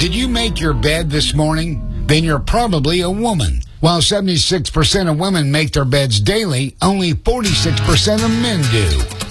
Did you make your bed this morning? Then you're probably a woman. While 76% of women make their beds daily, only 46% of men do.